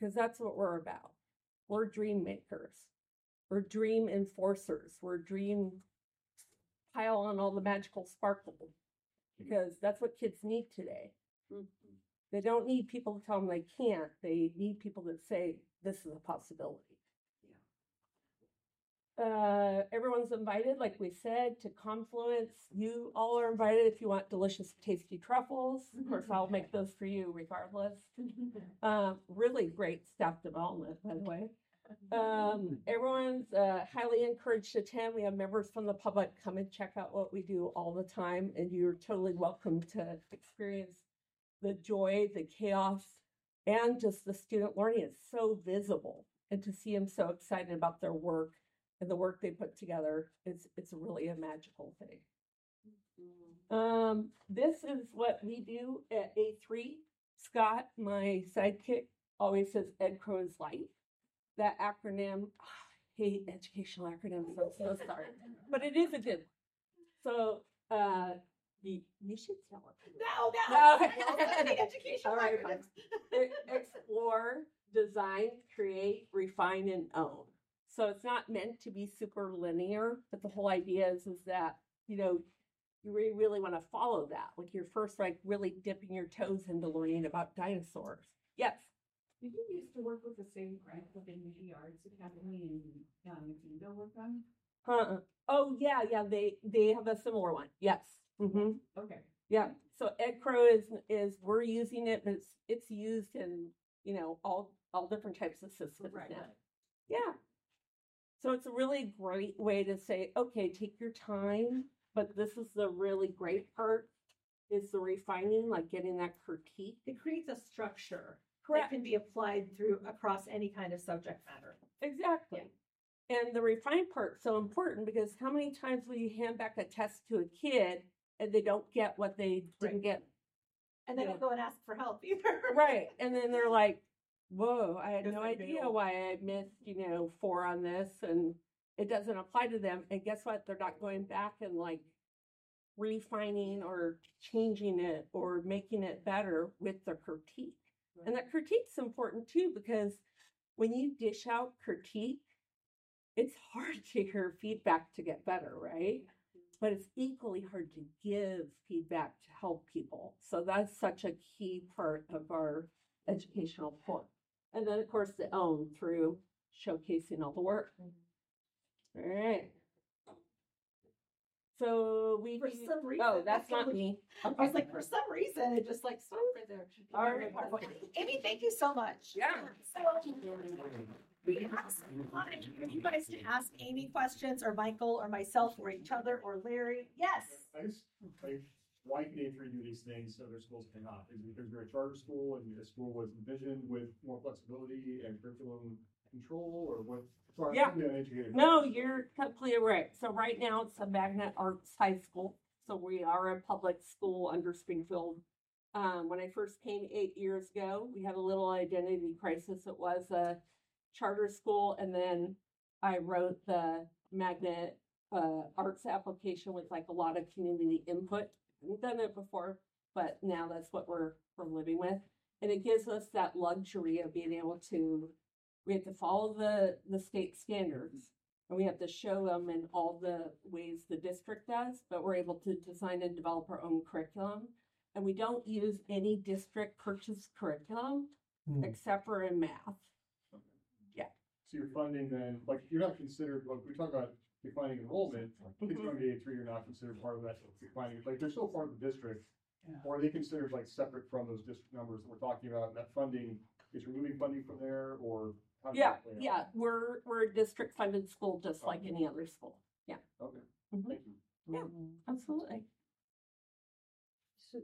because that's what we're about. We're dream makers. We're dream enforcers. We're dream pile on all the magical sparkle, because that's what kids need today. They don't need people to tell them they can't. They need people that say, this is a possibility. Everyone's invited, like we said, to Confluence. You all are invited if you want delicious, tasty truffles. Of course, I'll make those for you regardless. Really great staff development, by the way. Everyone's highly encouraged to attend. We have members from the public come and check out what we do all the time, and you're totally welcome to experience the joy, the chaos, and just the student learning. Is so visible, and to see them so excited about their work and the work they put together, it's really a magical thing. This is what we do at A3. Scott, my sidekick, always says EdCrow is life. That acronym, I hate educational acronyms, so I'm so sorry. But it is a good one. So you should tell it. No. The educational all right, acronyms. Explore, design, create, refine, and own. So it's not meant to be super linear, but the whole idea is that, you really want to follow that. Like you're first really dipping your toes into learning about dinosaurs. Yes. Did you used to work with the same grant within the Arts Academy and Greenville with them? Oh yeah, they have a similar one. Yes. Mm-hmm. Okay. Yeah. So EdCrow is we're using it, but it's used in all different types of systems right now. Yeah. So it's a really great way to say, okay, take your time, but this is the really great part, is the refining, like getting that critique. It creates a structure. Correct. That can be applied across any kind of subject matter. Exactly. Yeah. And the refined part is so important, because how many times will you hand back a test to a kid and they don't get what they didn't get? And they don't go and ask for help either. Right. And then they're like, whoa, I had no idea why I missed, 4 on this, and it doesn't apply to them. And guess what? They're not going back and refining or changing it or making it better with the critique. Right. And that critique's important too, because when you dish out critique, it's hard to hear feedback to get better, right? But it's equally hard to give feedback to help people. So that's such a key part of our educational point. And then, of course, the own through showcasing all the work. All right. So for some reason. Oh, that's not me. Okay. I was like, for some reason, it just stopped right there. All right. Amy, thank you so much. Yeah. So we asked you guys to ask Amy questions, or Michael, or myself, or each other, or Larry. Yes. Why can A3 do these things so other schools cannot? Is it because you're a charter school and the school was envisioned with more flexibility and curriculum control, or what? Sorry, yeah. No, you're completely right. So right now it's a Magnet Arts High School. So we are a public school under Springfield. When I first came 8 years ago, we had a little identity crisis. It was a charter school, and then I wrote the Magnet Arts application with a lot of community input. We've done it before, but now that's what we're living with. And it gives us that luxury of being able to, we have to follow the state standards, and we have to show them in all the ways the district does, but we're able to design and develop our own curriculum. And we don't use any district purchased curriculum except for in math. Yeah. So you're funding then, you're not considered, we talk about declining enrollment, kids going to A3 are not considered part of that declining, they're still part of the district, or are they considered separate from those district numbers that we're talking about? That funding is removing funding from there, or how does that play out? We're a district funded school just like any other school. Yeah. Okay. Mm-hmm. Thank you. Yeah, absolutely. So,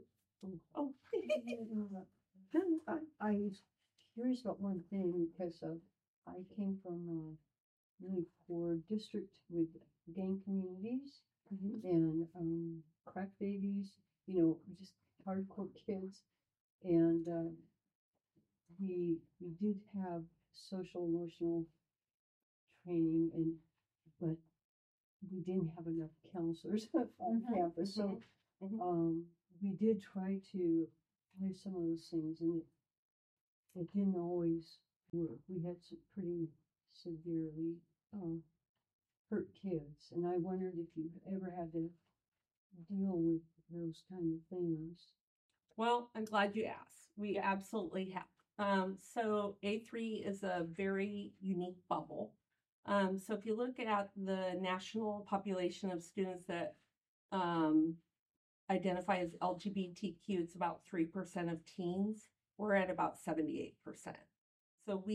I was curious about one thing, because I came from a really poor district with gang communities and crack babies, just hardcore kids. And we did have social emotional training, but we didn't have enough counselors on campus. So we did try to apply some of those things, and it didn't always we had some pretty severely hurt kids, and I wondered if you ever had to deal with those kind of things. Well, I'm glad you asked. We absolutely have. So A3 is a very unique bubble. So if you look at the national population of students that identify as LGBTQ, it's about 3% of teens. We're at about 78%. So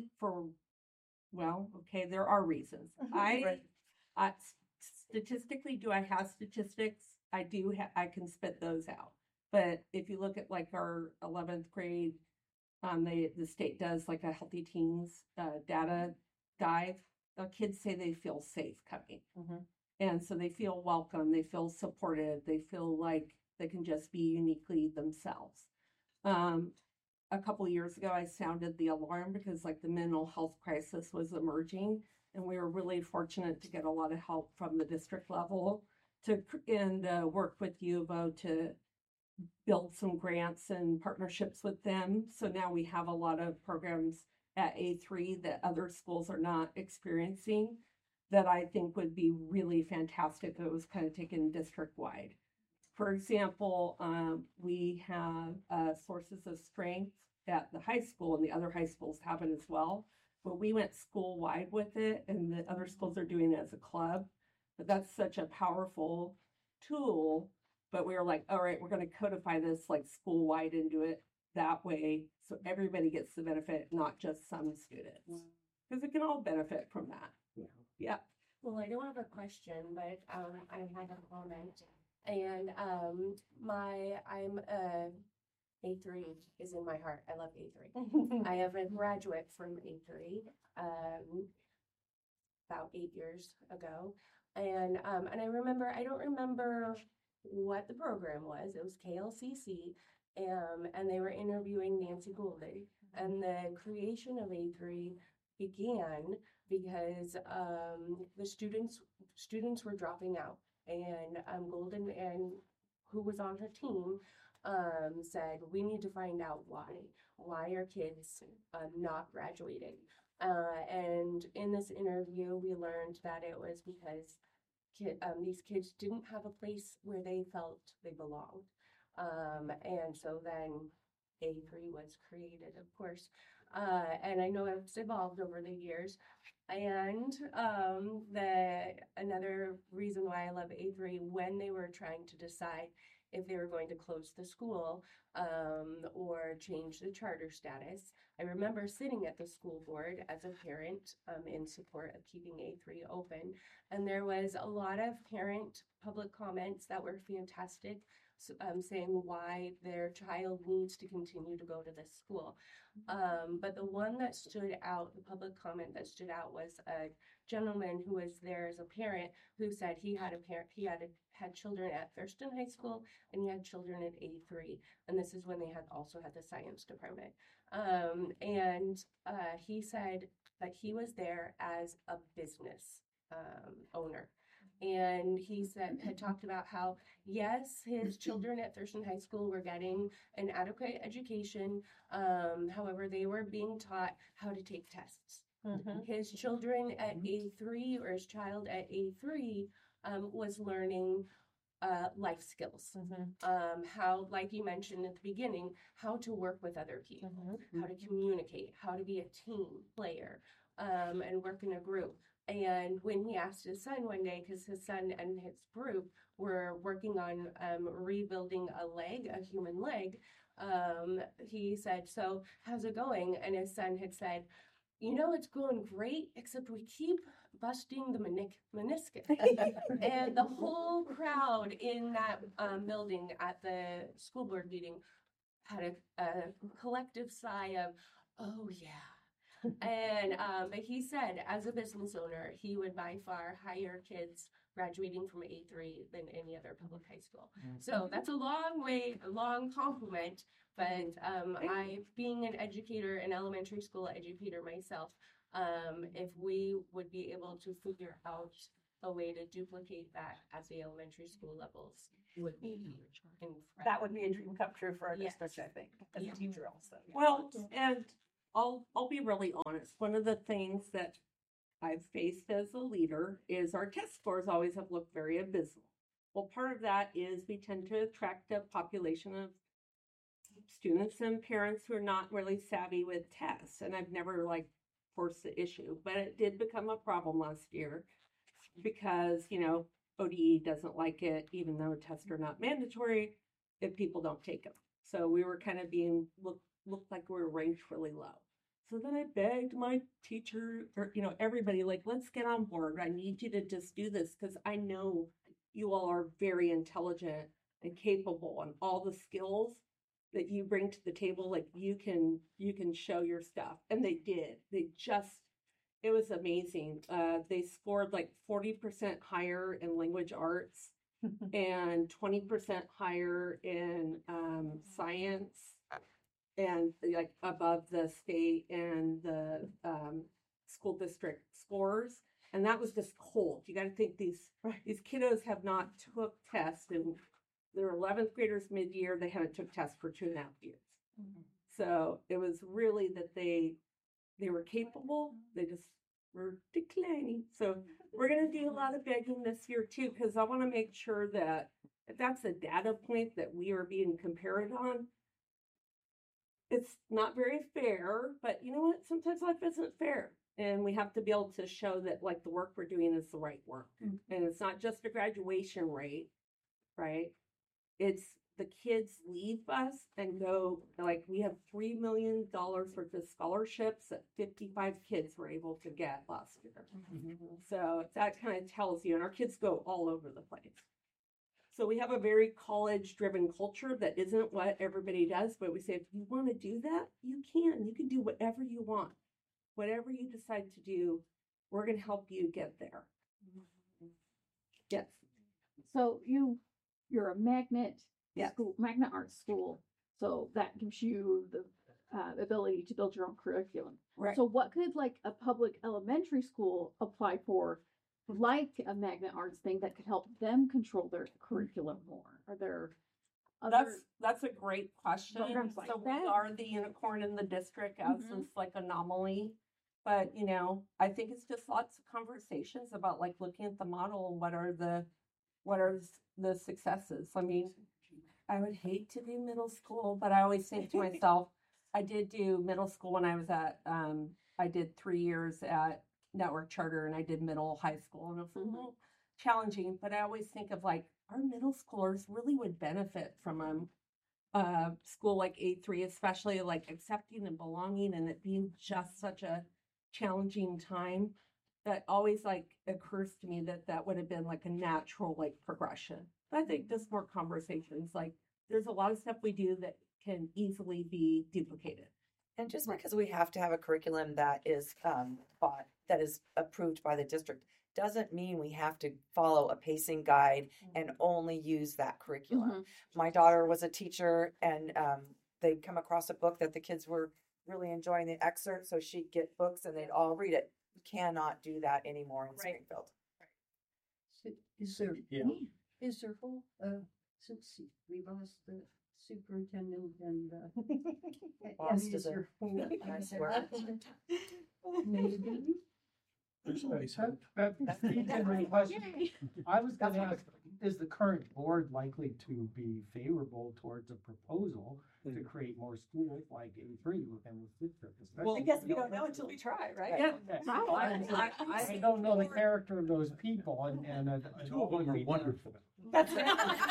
there are reasons. Statistically, do I have statistics? I do. I can spit those out. But if you look at like our 11th grade, the state does like a healthy teens data dive. Kids say they feel safe coming. And so they feel welcome, they feel supported, they feel like they can just be uniquely themselves. A couple of years ago, I sounded the alarm because like the mental health crisis was emerging, and we were really fortunate to get a lot of help from the district level and work with U of O to build some grants and partnerships with them. So now we have a lot of programs at A3 that other schools are not experiencing that I think would be really fantastic if it was kind of taken district-wide. For example, we have sources of strength at the high school, and the other high schools have it as well. But we went school-wide with it, and the other schools are doing it as a club. But that's such a powerful tool. But we were like, all right, we're going to codify this like school-wide and do it that way so everybody gets the benefit, not just some students. Because it can all benefit from that. Yeah. Well, I don't have a question, but I had a comment. And I'm A3 is in my heart. I love A3. I have a graduate from A3 about 8 years ago. And I remember, I don't remember what the program was. It was KLCC. And they were interviewing Nancy Goulden. And the creation of A3 began because the students were dropping out, and Golden, and who was on her team, said, we need to find out why are kids not graduating. And in this interview, we learned that it was because these kids didn't have a place where they felt they belonged. And so then A3 was created, of course. And I know it's evolved over the years. And another reason why I love A3, when they were trying to decide if they were going to close the school or change the charter status, I remember sitting at the school board as a parent in support of keeping A3 open. And there was a lot of parent public comments that were fantastic, saying why their child needs to continue to go to this school. But the one that stood out, the public comment that stood out, was a gentleman who was there as a parent who said he had had children at Thurston High School and he had children at A3, and this is when they also had the science department. And he said that he was there as a business owner. And he had talked about how, yes, his children at Thurston High School were getting an adequate education. However, they were being taught how to take tests. His children at A3, or his child at A3, was learning life skills. How, like you mentioned at the beginning, how to work with other people, how to communicate, how to be a team player, and work in a group. And when he asked his son one day, because his son and his group were working on rebuilding a human leg, he said, so how's it going? And his son had said, it's going great, except we keep busting the meniscus. And the whole crowd in that building at the school board meeting had a collective sigh of, oh yeah. And but he said, as a business owner, he would by far hire kids graduating from A3 than any other public high school. So that's a long compliment. But I, being an educator, an elementary school educator myself, if we would be able to figure out a way to duplicate that at the elementary school levels, would be incredible. That would be a dream come true for our Yes. district, I think, as a teacher also. Well, and I'll be really honest. One of the things that I've faced as a leader is our test scores always have looked very abysmal. Well, part of that is we tend to attract a population of students and parents who are not really savvy with tests. And I've never like forced the issue, but it did become a problem last year because, ODE doesn't like it, even though tests are not mandatory if people don't take them. So we were kind of being looked like we were ranked really low. So then I begged my teacher or, everybody, like, let's get on board. I need you to just do this because I know you all are very intelligent and capable and all the skills that you bring to the table, like you can show your stuff. And they did. It was amazing. They scored like 40% higher in language arts and 20% higher in science, and like above the state and the school district scores. And that was just cold. You got to think these kiddos have not took tests, and they're 11th graders mid-year. They haven't took tests for 2.5 years. Mm-hmm. So it was really that they were capable. They just were declining. So we're going to do a lot of begging this year too, because I want to make sure that if that's a data point that we are being compared on, it's not very fair, but you know what? Sometimes life isn't fair. And we have to be able to show that like the work we're doing is the right work. Mm-hmm. And it's not just a graduation rate, right? It's the kids leave us and go, like we have $3 million worth of scholarships that 55 kids were able to get last year. Mm-hmm. So that kind of tells you, and our kids go all over the place. So we have a very college-driven culture that isn't what everybody does, but we say, if you want to do that, you can. You can do whatever you want. Whatever you decide to do, we're going to help you get there. Yes. So you're a magnet yes. school, magnet arts school. So that gives you the ability to build your own curriculum. Right. So what could like a public elementary school apply for, like a magnet arts thing that could help them control their curriculum more? Are there other that's a great question. Like so that? We are the unicorn in the district as this like anomaly. But I think it's just lots of conversations about like looking at the model and what are the successes. I mean, I would hate to do middle school, but I always think to myself, I did do middle school when I was at I did 3 years at Network Charter, and I did middle high school, and it was a little challenging, but I always think of like our middle schoolers really would benefit from a school like 8-3, especially like accepting and belonging, and it being just such a challenging time. That always like occurs to me that would have been like a natural like progression. But I think just more conversations, like there's a lot of stuff we do that can easily be duplicated. And just because we have to have a curriculum that is that is approved by the district doesn't mean we have to follow a pacing guide and only use that curriculum. Mm-hmm. My daughter was a teacher, and they'd come across a book that the kids were really enjoying the excerpt, so she'd get books and they'd all read it. We cannot do that anymore in Springfield. So is there whole since we lost the superintendent and Lost is there whole I swear. maybe? I was going to ask, is the current board likely to be favorable towards a proposal to create more schools like A3 within the district? Well, I guess we don't know until we try, right? Yeah. I don't know the character of those people, and two of them are wonderful. That's right.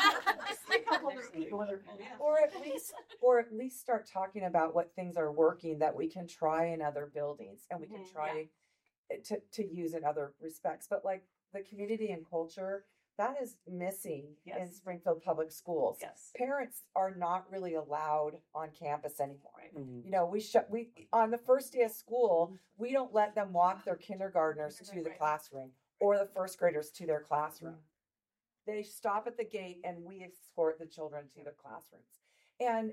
Or at least start talking about what things are working that we can try in other buildings, and we can try to use in other respects. But like the community and culture, that is missing in Springfield Public Schools. Yes. Parents are not really allowed on campus anymore. Mm-hmm. We on the first day of school, we don't let them walk their kindergartners to the classroom or the first graders to their classroom. They stop at the gate and we escort the children to their classrooms. And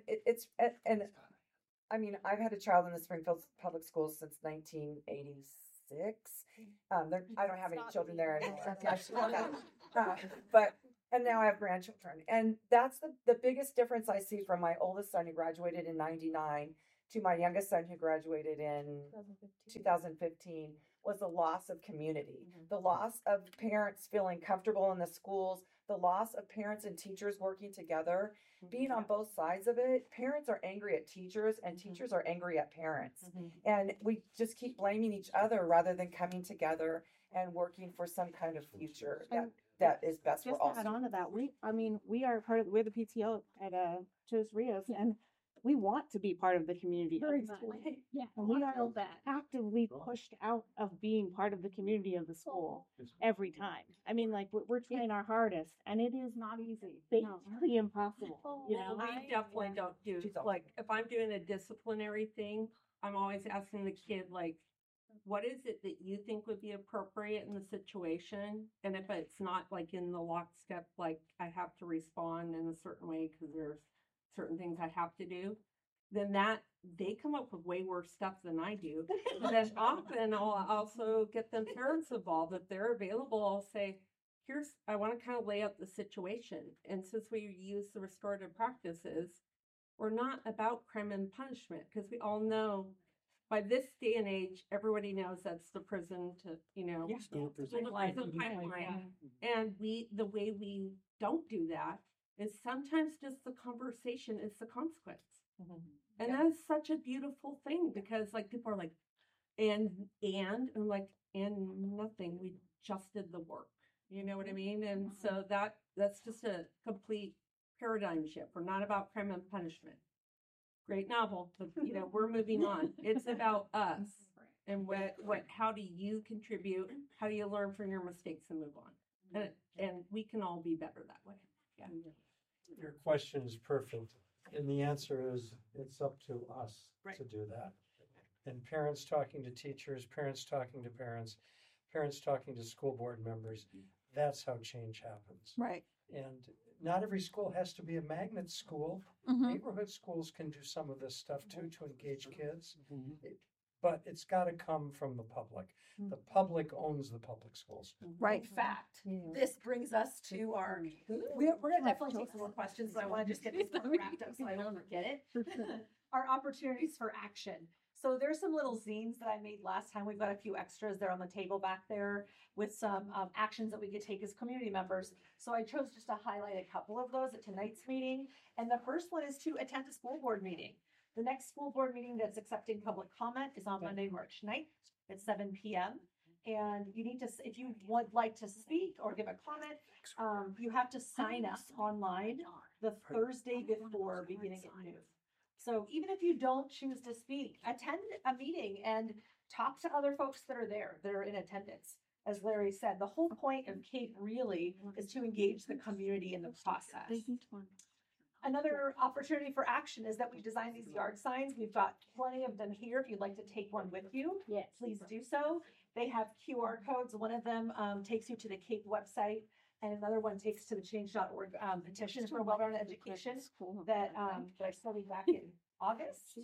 I mean, I've had a child in the Springfield Public Schools since 1986. I don't have any children there anymore. And now I have grandchildren. And that's the biggest difference I see from my oldest son who graduated in 99 to my youngest son who graduated in 2015 was the loss of community, the loss of parents feeling comfortable in the schools, the loss of parents and teachers working together, being on both sides of it. Parents are angry at teachers and teachers are angry at parents. And we just keep blaming each other rather than coming together and working for some kind of future that is best for Just all to add on to students. that, we are we're the PTO at Chos Rios, and we want to be part of the community of Very the much. school. Yeah, And we I are feel that. actively pushed out of being part of the community of the school every time. I mean, like, we're trying our hardest, and it is not easy. Basically impossible, you know? We definitely don't do, like, if I'm doing a disciplinary thing, I'm always asking the kid, like, what is it that you think would be appropriate in the situation? And if it's not like in the lockstep, like I have to respond in a certain way because there's certain things I have to do, then that they come up with way worse stuff than I do. And then often I'll also get them parents involved. If they're available, I'll say, I want to kind of lay out the situation. And since we use the restorative practices, we're not about crime and punishment because we all know by this day and age, everybody knows that's the prison to, the prison pipeline. And the way we don't do that is sometimes just the conversation is the consequence. And that is such a beautiful thing because like people are like, and I'm like, and nothing, we just did the work. You know what I mean? And so that's just a complete paradigm shift. We're not about crime and punishment. Great novel, but we're moving on. It's about us and how do you contribute? How do you learn from your mistakes and move on? And we can all be better that way. Yeah. Your question is perfect. And the answer is it's up to us to do that. And parents talking to teachers, parents talking to parents, parents talking to school board members. That's how change happens. Right. And not every school has to be a magnet school. Mhm. Neighborhood schools can do some of this stuff too to engage kids. But it's got to come from the public. The public owns the public schools. Right. In fact, this brings us to our, we're going to definitely take some more questions, but I want to just get this one wrapped up so I don't forget it. Our opportunities for action. So there's some little zines that I made last time. We've got a few extras there on the table back there with some actions that we could take as community members. So I chose just to highlight a couple of those at tonight's meeting. And the first one is to attend a school board meeting. The next school board meeting that's accepting public comment is on Monday, March 9th at 7 p.m. And you need to, if you would like to speak or give a comment, you have to sign up online the Thursday before beginning at noon. So even if you don't choose to speak, attend a meeting and talk to other folks that are in attendance. As Larry said, the whole point of CAPE really is to engage the community in the process. Another opportunity for action is that we designed these yard signs. We've got plenty of them here. If you'd like to take one with you, please do so. They have QR codes. One of them takes you to the CAPE website, and another one takes to the change.org petition for well-rounded education that I studied back in August.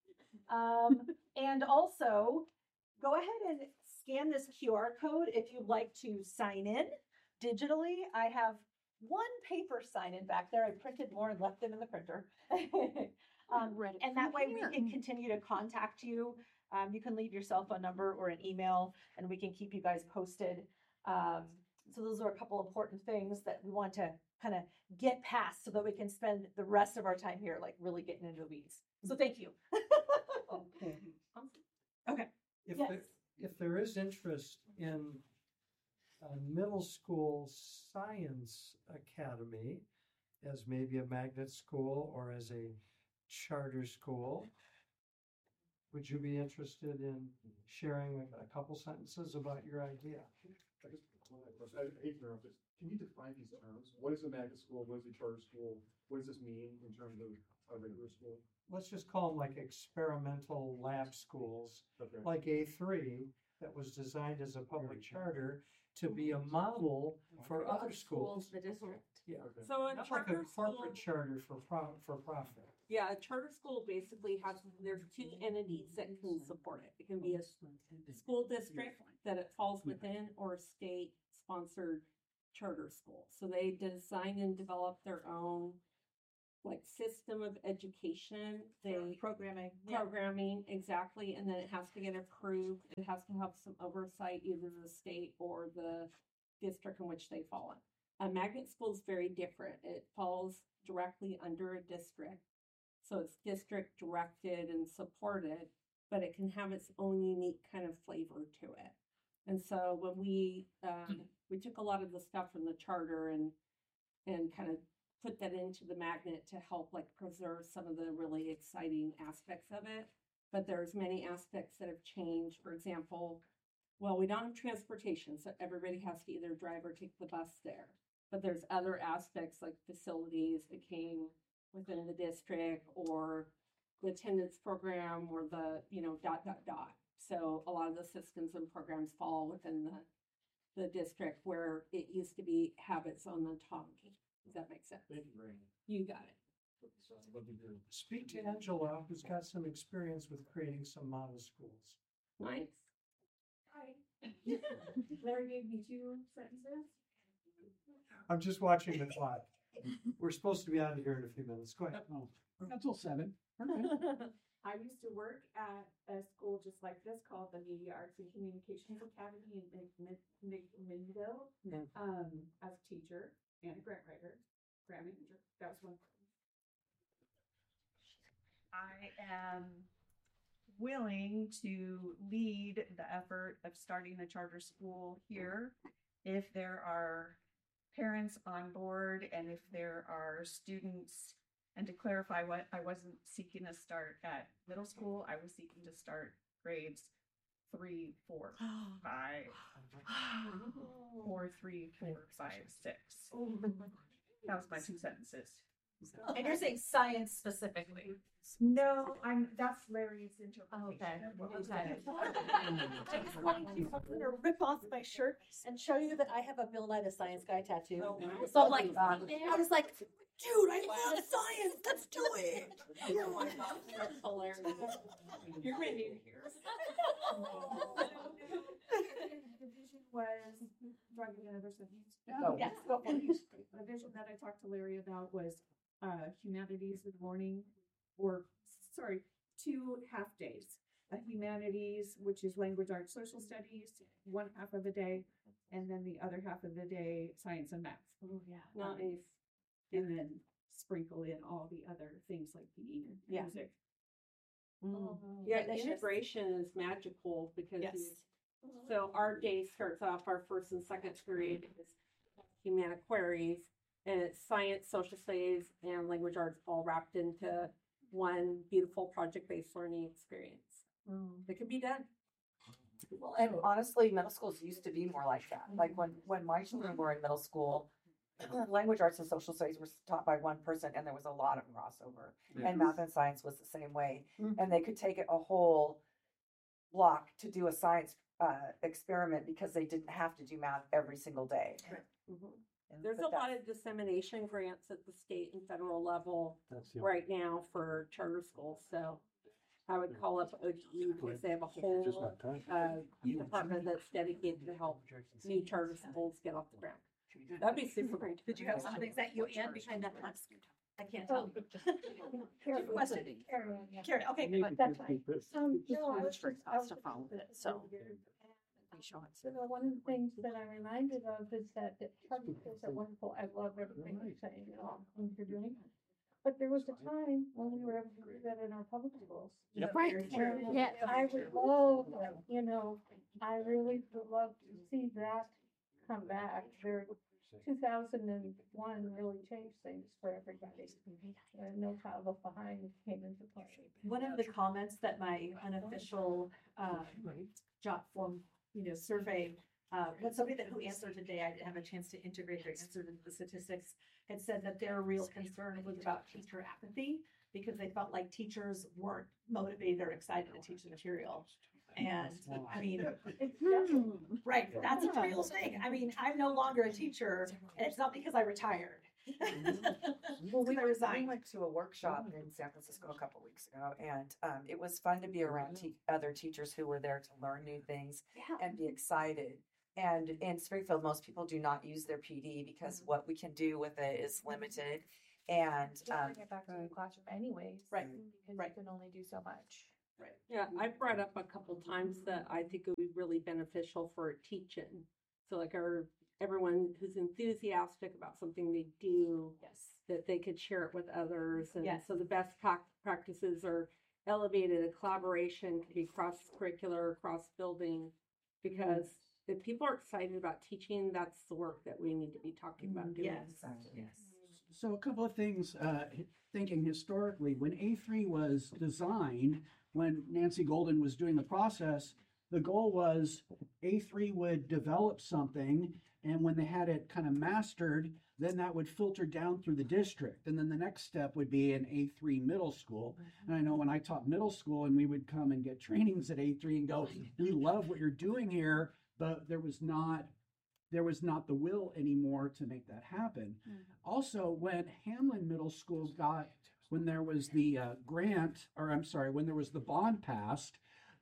And also, go ahead and scan this QR code if you'd like to sign in digitally. I have one paper sign-in back there. I printed more and left them in the printer. And that way we can continue to contact you. You can leave your cell phone number or an email and we can keep you guys posted. So those are a couple important things that we want to kind of get past so that we can spend the rest of our time here, like really getting into the weeds. So thank you. Okay. If there is interest in a middle school science academy as maybe a magnet school or as a charter school, would you be interested in sharing a couple sentences about your idea? I hate to interrupt this. Can you define these terms? What is a magnet school? What is a charter school? What does this mean in terms of a regular school? Let's just call them like experimental lab schools, like A3 that was designed as a public charter to be a model for other schools. The district. Yeah. So a Not like charter a corporate school, charter for profit. yeah, a charter school basically there's two entities that can support it. It can be a school district that it falls within or a state sponsored charter school. So they design and develop their own like system of education. They Programming. programming exactly, and then it has to get approved. It has to have some oversight, either the state or the district in which they fall in. A magnet school is very different. It falls directly under a district, so it's district directed and supported, but it can have its own unique kind of flavor to it. And so when we took a lot of the stuff from the charter and kind of put that into the magnet to help like preserve some of the really exciting aspects of it. But there's many aspects that have changed. For example, well, we don't have transportation, so everybody has to either drive or take the bus there. But there's other aspects like facilities that came within the district, or the attendance program, or the, dot. So a lot of the systems and programs fall within the district, where it used to have its own autonomy. Does that make sense? Thank you very much. You got it. Speak to Angela, who's got some experience with creating some model schools. Nice. Hi. Larry gave me 2 sentences. I'm just watching the clock. We're supposed to be out of here in a few minutes. Go ahead. Until 7. I used to work at a school just like this called the Media Arts and Communications Academy in McMinnville, as a teacher and a grant writer, grant manager. That was one. I am willing to lead the effort of starting a charter school here if there are parents on board and if there are students. And to clarify, what I wasn't seeking to start at middle school, I was seeking to start grades 3, 4, 5, or 3, 4, 5, 6. That was my 2 sentences. And you're saying science specifically? No, that's Larry's interpretation. Okay. I just wanted to rip off my shirt and show you that I have a Bill Nye the Science Guy tattoo. So I'm like, I was like, dude, I love science. Let's do it. That's hilarious. You're going to be here. The vision was, do I get another sentence? Yes. The vision that I talked to Larry about was humanities in the morning, 2 half days. Humanities, which is language, arts, social studies, 1 half of the day, and then the other half of the day, science and math. Oh, yeah. Nice. And then sprinkle in all the other things like PE and music. Yeah, the integration is magical because Yes. So our day starts off, our first and second period is humanities, and it's science, social studies, and language arts all wrapped into one beautiful project-based learning experience. That can be done. Well, and honestly, middle schools used to be more like that. Like when my children were in middle school, language arts and social studies were taught by one person, and there was a lot of crossover. And math and science was the same way. And they could take a whole block to do a science experiment because they didn't have to do math every single day. There's a lot of dissemination grants at the state and federal level right now for charter schools. So I would call up ODE because they have a whole department that's dedicated to help new charter schools get off the ground. That'd be super great. Did you have something? Is that you, Ann, behind that mask? I can't tell. Karen, Karen, okay, but that's fine. No, I was So, one of the things that I'm reminded of is that charter schools are wonderful. I love everything you're saying and all things you're doing. But there was a time when we were able to do that in our public schools. Right. And Yeah. I would love, I really would love to see that come back. 2001 really changed things for everybody. And No Child Left Behind came into play. One of the comments that my unofficial job form, survey, when somebody who answered today, I didn't have a chance to integrate their answer into the statistics, had said that their real concern was about teacher apathy because they felt like teachers weren't motivated or excited to teach the material. And I mean, right, that's a real thing. I mean, I'm no longer a teacher, and it's not because I retired. Well, we went to a workshop in San Francisco a couple weeks ago, and it was fun to be around other teachers who were there to learn new things and be excited. And in Springfield, most people do not use their PD because what we can do with it is limited. And, Don't bring it back to the classroom anyways. Right, Because right. you can only do so much. Yeah, I've brought up a couple times that I think it would be really beneficial for teaching. So like everyone who's enthusiastic about something they do, Yes. that they could share it with others. And Yes. so the best practices are elevated, collaboration could be cross-curricular, cross-building, because if people are excited about teaching, that's the work that we need to be talking about doing. Yes. yes. So a couple of things, thinking historically, when A3 was designed, when Nancy Golden was doing the process, the goal was A3 would develop something, and when they had it kind of mastered, then that would filter down through the district. And then the next step would be an A3 middle school. And I know when I taught middle school and we would come and get trainings at A3 and go, we love what you're doing here, but there was not the will anymore to make that happen. Also, when Hamlin Middle School when there was the when there was the bond passed,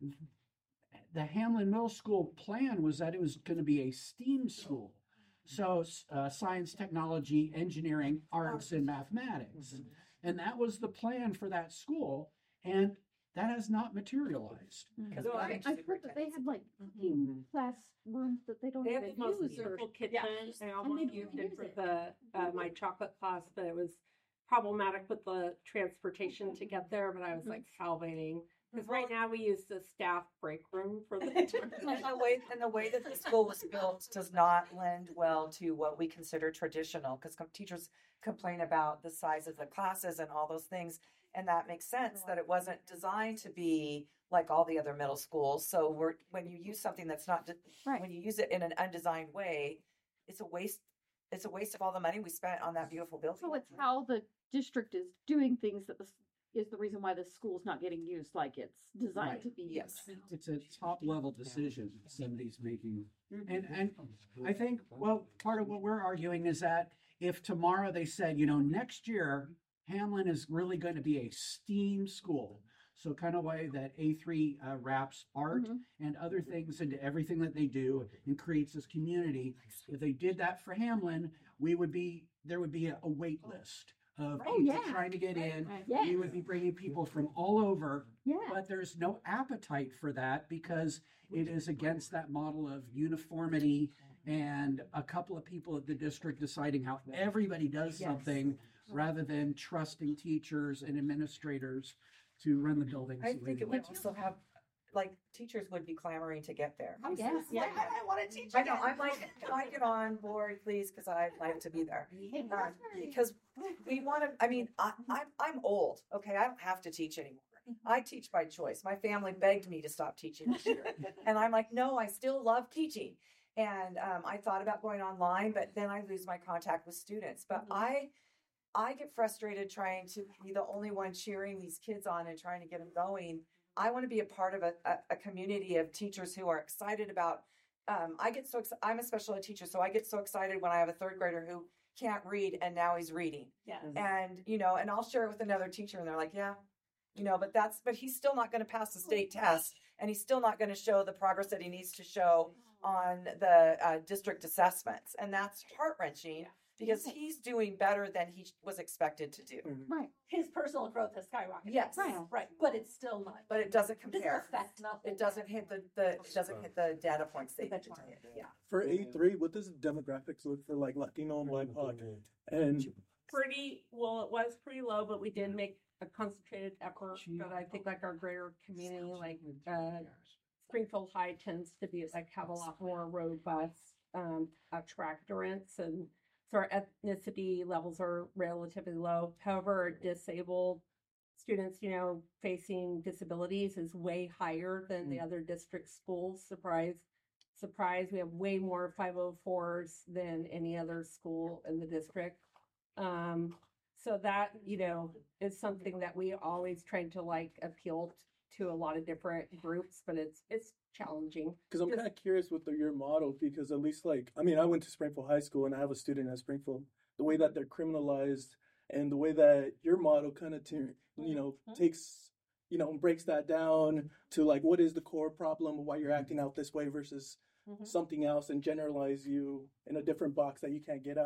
the Hamlin Middle School plan was that it was going to be a STEAM school. So science, technology, engineering, arts, and mathematics. And that was the plan for that school. And that has not materialized. Because So I heard that they had like cooking classrooms that they don't They have even the most use. beautiful kitchen. Yeah. I And almost they used don't it use for it. the my chocolate class, but it was problematic with the transportation to get there. But I was like salivating because right now we use the staff break room for the. And the way that the school was built does not lend well to what we consider traditional, because teachers complain about the size of the classes and all those things. And that makes sense that it wasn't designed to be like all the other middle schools. So when you use something that's not, Right. when you use it in an undesigned way, it's a waste. It's a waste of all the money we spent on that beautiful building. So it's how the district is doing things that is the reason why the school's not getting used like it's designed Right. to be Yes. used. It's a top level decision somebody's making. And I think, well, part of what we're arguing is that if tomorrow they said, next year, Hamlin is really going to be a STEAM school. So kind of way that A3 wraps art and other things into everything that they do and creates this community. If they did that for Hamlin, there would be a wait list of Oh, people yeah. trying to get in. Yes. We would be bringing people from all over, Yeah. but there's no appetite for that because it is against that model of uniformity and a couple of people at the district deciding how everybody does something rather than trusting teachers and administrators to run the buildings. I the way think they it would want. also have, like, teachers would be clamoring to get there. Oh, yes. Yeah, I want to teach. I know, I'm like, can I get on board, please? Because I'd like to be there. Because we want to, I'm old, okay? I don't have to teach anymore. I teach by choice. My family begged me to stop teaching this year. And I'm like, no, I still love teaching. And I thought about going online, but then I lose my contact with students. But I get frustrated trying to be the only one cheering these kids on and trying to get them going. I want to be a part of a community of teachers who are excited about, I'm a special ed teacher, so I get so excited when I have a third grader who can't read and now he's reading. Yes. And, and I'll share it with another teacher and they're like, yeah, but he's still not going to pass the state test and he's still not going to show the progress that he needs to show on the district assessments. And that's heart-wrenching because he's doing better than he was expected to do. Right. His personal growth has skyrocketed. Yes. Right. But it's still not. But it doesn't It doesn't compare. affect nothing. It doesn't hit the data points they need to hit. Yeah. For A3, what does the demographics look for like Latino and BIPOC? And Well, it was pretty low, but we did make a concentrated effort. But I think like our greater community, like Springfield High tends to be like have a lot more robust attractorants, and so our ethnicity levels are relatively low. However, disabled students, facing disabilities is way higher than the other district schools. Surprise, we have way more 504s than any other school in the district. So that, is something that we always try to appeal to a lot of different groups, but it's challenging. because I'm kind of curious with your model, because at least I went to Springfield High School and I have a student at Springfield, the way that they're criminalized and the way that your model kind of, takes, breaks that down to what is the core problem of why you're acting out this way versus something else and generalize you in a different box that you can't get out.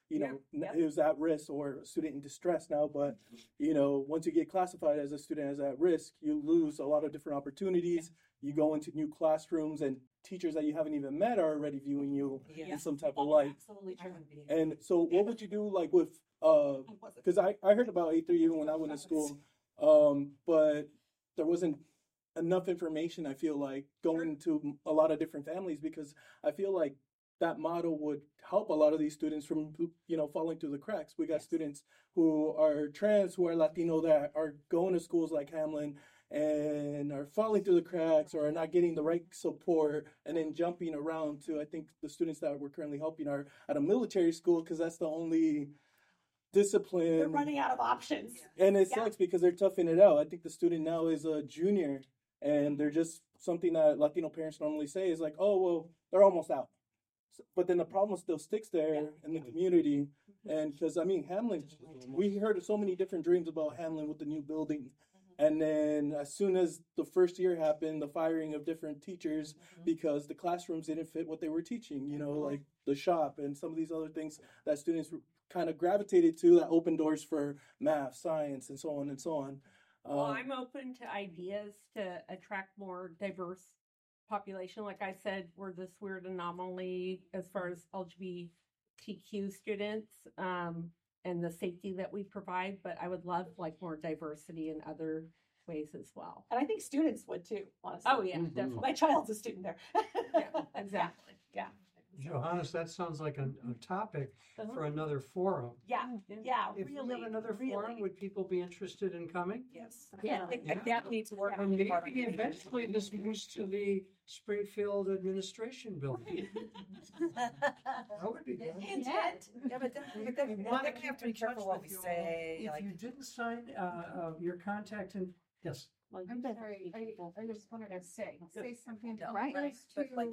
you know, Yep. is at risk or a student in distress now. But, you know, once you get classified as a student as at risk, you lose a lot of different opportunities. You go into new classrooms and teachers that you haven't even met are already viewing you in some type of light. Absolutely true. And so what would you do like with, because I heard about A3 even when I went to school, but there wasn't enough information, I feel like, going to a lot of different families, because I feel like that model would help a lot of these students from, you know, falling through the cracks. We got students who are trans, who are Latino, that are going to schools like Hamlin and are falling through the cracks or are not getting the right support, and then jumping around to, I think the students that we're currently helping are at a military school because that's the only discipline. They're running out of options. And it sucks because they're toughing it out. I think the student now is a junior, and they're just something that Latino parents normally say is like, oh, well, they're almost out. But then the problem still sticks there in the community. And because, I mean, Hamlin, we heard so many different dreams about Hamlin with the new building. And then as soon as the first year happened, the firing of different teachers because the classrooms didn't fit what they were teaching, you know, like the shop and some of these other things that students kind of gravitated to that opened doors for math, science, and so on and so on. Well, I'm open to ideas to attract more diverse population. Like I said, we're this weird anomaly as far as LGBTQ students, and the safety that we provide, but I would love like more diversity in other ways as well. And I think students would too, honestly. Oh yeah, definitely. My child's a student there. Yeah, exactly. Yeah. Johannes, that sounds like a topic for another forum. Yeah, yeah, If really. we have another forum, would people be interested in coming? Yes. Yeah. That needs work. And maybe eventually this moves to the Springfield Administration Building. That would be good. Intent. Yeah, but then we have to be careful what we say. If you didn't sign your contact and, yes. I'm sorry, I just wanted to say something. Right. But like,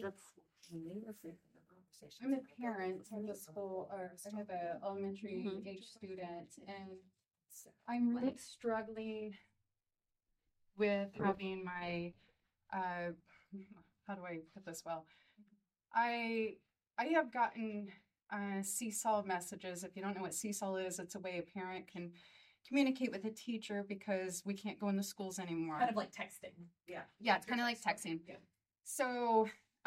I'm a parent in the school, or I have an elementary age student, and I'm really struggling with having my, how do I put this well? I have gotten seesaw messages. If you don't know what seesaw is, it's a way a parent can communicate with a teacher because we can't go in the schools anymore. Kind of like texting. Yeah. Yeah, it's kind of like texting. Yeah. So,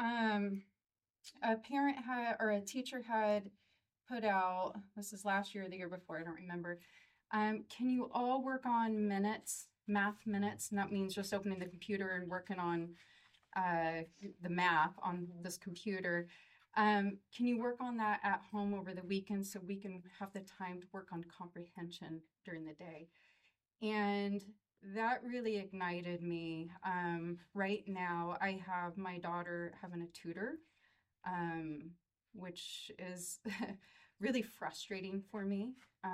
a parent had, or a teacher had put out, this is last year or the year before, I don't remember. Can you all work on minutes, math minutes? And that means just opening the computer and working on the math on this computer. Can you work on that at home over the weekend so we can have the time to work on comprehension during the day? And that really ignited me. Right now, I have my daughter having a tutor, which is really frustrating for me.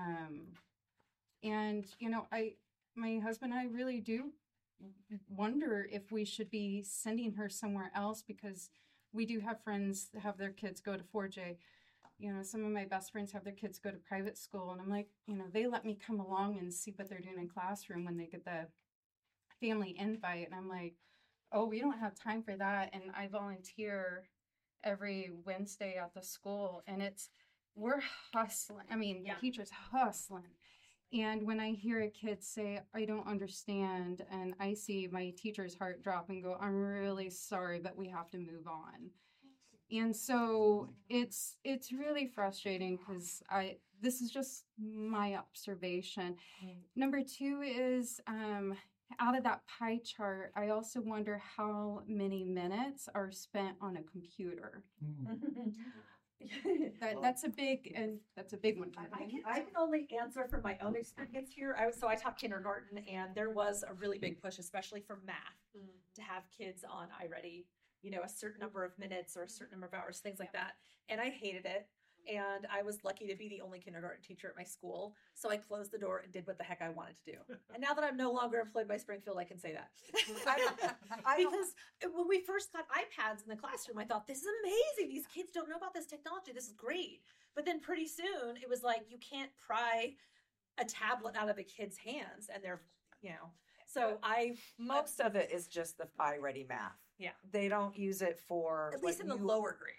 And, you know, my husband and I really do wonder if we should be sending her somewhere else, because we do have friends that have their kids go to 4J. You know, some of my best friends have their kids go to private school, and I'm like, you know, they let me come along and see what they're doing in classroom when they get the family invite. And I'm like, oh, we don't have time for that. And I volunteer every Wednesday at the school, and we're hustling. I mean, the teacher's hustling. And when I hear a kid say, I don't understand, and I see my teacher's heart drop and go, I'm really sorry, but we have to move on. And so it's really frustrating because this is just my observation. Number two is, out of that pie chart, I also wonder how many minutes are spent on a computer. That's a big one. I can only answer from my own experience here. I taught kindergarten, and there was a really big push, especially for math, to have kids on iReady, you know, a certain number of minutes or a certain number of hours, things like that. And I hated it. And I was lucky to be the only kindergarten teacher at my school. So I closed the door and did what the heck I wanted to do. And now that I'm no longer employed by Springfield, I can say that. Because when we first got iPads in the classroom, I thought, this is amazing. These kids don't know about this technology. This is great. But then pretty soon it was like, you can't pry a tablet out of a kid's hands, and they're, you know. So most of it is just the iReady math. Yeah. They don't use it for. At least in the you- lower grades.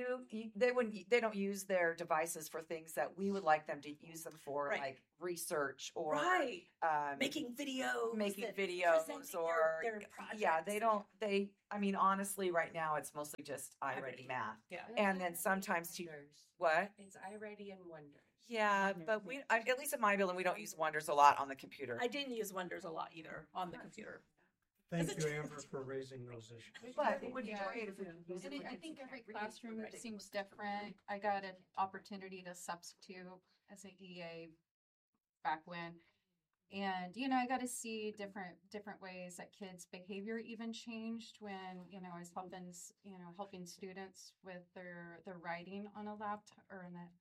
They don't use their devices for things that we would like them to use them for, Right. like research or Right. making videos videos or their yeah, they projects. don't I mean honestly right now it's mostly just iReady Math. Yeah. And then sometimes teachers what? It's iReady and Wonder. Yeah, but at least in my building we don't use Wonders a lot on the computer. I didn't use Wonders a lot either on the computer. Thank Is it you, true? Amber, for raising those issues. But it would be Yeah. great if we could use it And for I think every reading classroom writing. seems different. I got an opportunity to substitute as an EA back when. And, I got to see different ways that kids' behavior even changed when, I was helping students with their writing on a laptop or on an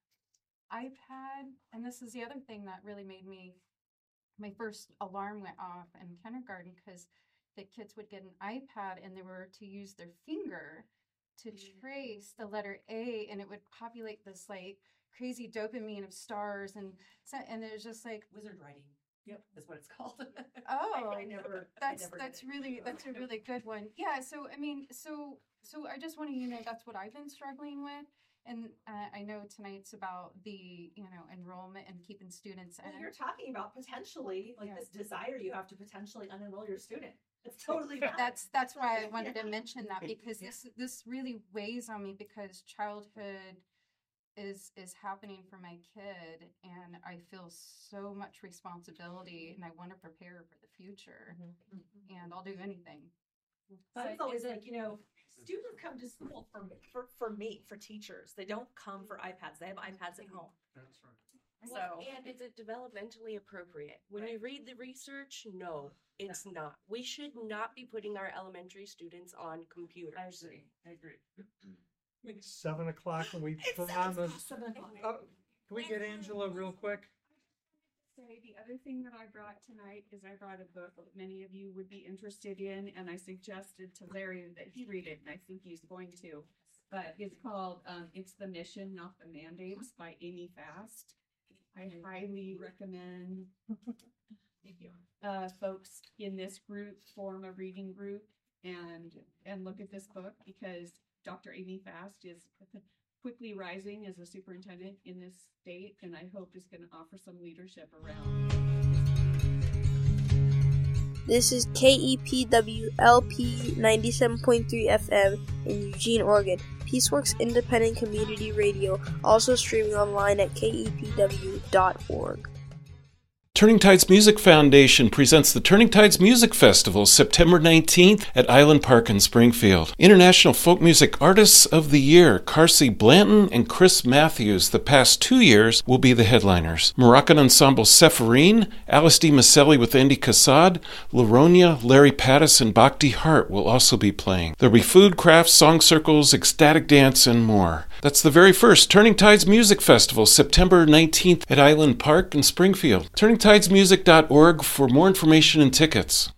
iPad. And this is the other thing that really made my first alarm went off in kindergarten, because the kids would get an iPad and they were to use their finger to trace the letter A, and it would populate this like crazy dopamine of stars, and it was just like Wizard writing. Yep, that's what it's called. oh, I never. that's did a really good one. Yeah, so I mean, so I just want to that's what I've been struggling with. And I know tonight's about the enrollment and keeping students Well, in. you're talking about potentially Yeah. this desire you have to potentially unenroll your student. It's totally valid. That's why I wanted to Yeah. mention that, because this really weighs on me, because childhood is happening for my kid, and I feel so much responsibility, and I want to prepare for the future, and I'll do anything. But it's always like, students come to school for teachers. They don't come for iPads. They have iPads at home. That's right. Well, So- and is it developmentally appropriate? When you read the research, no, it's not. We should not be putting our elementary students on computers. I agree. 7 o'clock and we It's promise. 7:00. Oh, can we get Angela real quick? Say the other thing that I brought tonight is I brought a book that many of you would be interested in, and I suggested to Larry that he read it, and I think he's going to. But it's called "It's the Mission, Not the Mandates" by Amy Fast. I highly recommend folks in this group form a reading group and look at this book, because Dr. Amy Fast is quickly rising as a superintendent in this state, and I hope is going to offer some leadership around. This is KEPWLP 97.3 FM in Eugene, Oregon. Peaceworks Independent Community Radio, also streaming online at kepw.org. Turning Tides Music Foundation presents the Turning Tides Music Festival, September 19th at Island Park in Springfield. International Folk Music Artists of the Year, Carsey Blanton and Chris Matthews, the past 2 years, will be the headliners. Moroccan Ensemble Sepharine, Alice D. Maselli with Andy Kassad, Laronia, Larry Pattis, and Bhakti Hart will also be playing. There'll be food, crafts, song circles, ecstatic dance, and more. That's the very first Turning Tides Music Festival, September 19th at Island Park in Springfield. TurningTidesMusic.org for more information and tickets.